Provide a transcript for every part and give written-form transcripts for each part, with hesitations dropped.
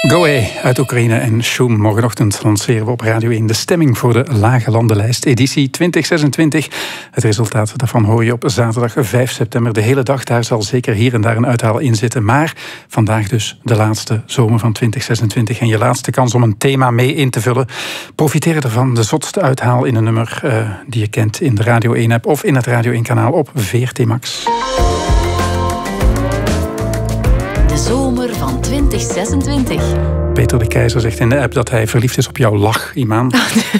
Goe uit Oekraïne en Shoom. Morgenochtend lanceren we op Radio 1 de stemming voor de Lage Landenlijst, editie 2026. Het resultaat daarvan hoor je op zaterdag 5 september. De hele dag, daar zal zeker hier en daar een uithaal in zitten. Maar vandaag dus de laatste zomer van 2026 en je laatste kans om een thema mee in te vullen. Profiteer ervan, de zotste uithaal in een nummer die je kent in de Radio 1-app of in het Radio 1-kanaal op VRT Max. De zomer van 2026. Peter de Keizer zegt in de app dat hij verliefd is op jouw lach, Imaan.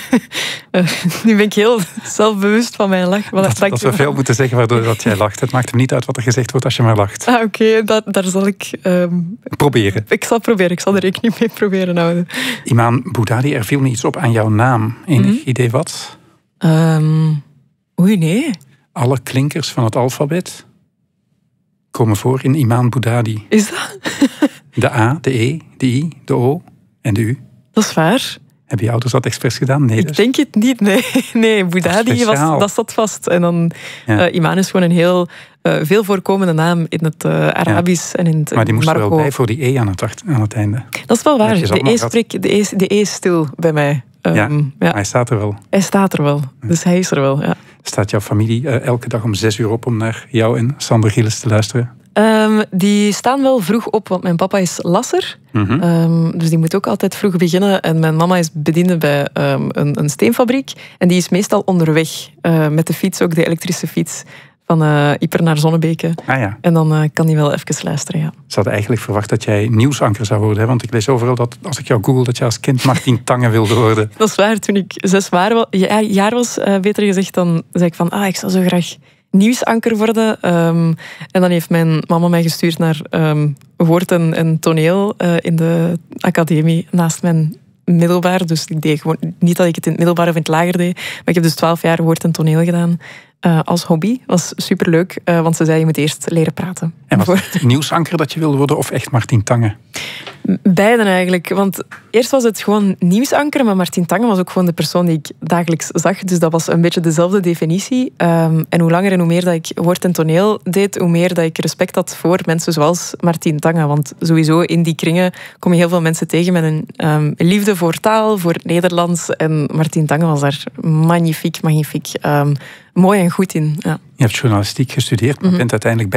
Nu ben ik heel zelfbewust van mijn lach. Dat we veel moeten zeggen waardoor dat jij lacht. Het maakt hem niet uit wat er gezegd wordt als je maar lacht. Oké, daar zal ik... Proberen. Ik zal proberen. Ik zal er rekening mee proberen houden. Imaan Boudadi, er viel me iets op aan jouw naam. Enig idee wat? Oei, nee. Alle klinkers van het alfabet komen voor in Imaan Boudadi. Is dat? De A, de E, de I, de O en de U. Dat is waar. Hebben je ouders dat expres gedaan? Nee, Ik denk het niet, nee. Boudadi, dat zat vast. En dan, Imaan is gewoon een heel veel voorkomende naam in het Arabisch en in het Marokko. Maar die moest er wel bij voor die E aan het einde. Dat is wel waar. De E is stil bij mij. Hij staat er wel. Hij staat er wel, dus hij is er wel, ja. Staat jouw familie elke dag om 6 uur op om naar jou en Sander Gillis te luisteren? Die staan wel vroeg op, want mijn papa is lasser. Dus die moet ook altijd vroeg beginnen. En mijn mama is bediende bij een steenfabriek. En die is meestal onderweg met de fiets, ook de elektrische fiets. Van Ieper naar Zonnebeke. En dan kan hij wel even luisteren, ja. Ze hadden eigenlijk verwacht dat jij nieuwsanker zou worden. Hè? Want ik lees overal dat, als ik jou google, dat je als kind Martin Tange wilde worden. Dat is waar. Toen ik 6 jaar was, beter gezegd, dan zei ik van, ik zou zo graag nieuwsanker worden. En dan heeft mijn mama mij gestuurd naar woord en toneel in de academie naast mijn middelbaar. Dus ik deed gewoon niet dat ik het in het middelbaar of in het lager deed. Maar ik heb dus 12 jaar woord en toneel gedaan. Als hobby. Was superleuk, want ze zei je moet eerst leren praten. En was het nieuwsanker dat je wilde worden of echt Martin Tange? Beiden eigenlijk. Want eerst was het gewoon nieuwsanker, maar Martin Tange was ook gewoon de persoon die ik dagelijks zag. Dus dat was een beetje dezelfde definitie. En hoe langer en hoe meer dat ik woord en toneel deed, hoe meer dat ik respect had voor mensen zoals Martin Tange. Want sowieso in die kringen kom je heel veel mensen tegen met een liefde voor taal, voor het Nederlands. En Martin Tange was daar magnifiek. Mooi en goed in. Ja. Je hebt journalistiek gestudeerd, maar bent uiteindelijk